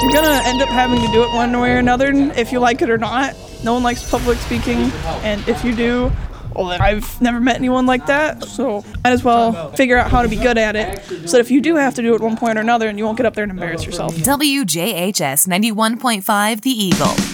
You're gonna end up having to do it one way or another if you like it or not. No one likes public speaking, and if you do, well, then I've never met anyone like that, so might as well figure out how to be good at it, so that if you do have to do it one point or another, and you won't get up there and embarrass yourself. WJHS 91.5 The Eagle.